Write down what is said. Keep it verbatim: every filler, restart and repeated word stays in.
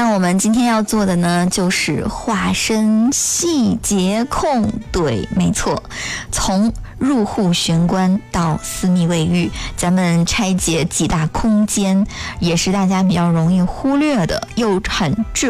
那我们今天要做的呢，就是化身细节控。对，没错，从入户玄关到私密卫浴，咱们拆解几大空间，也是大家比较容易忽略的，又很智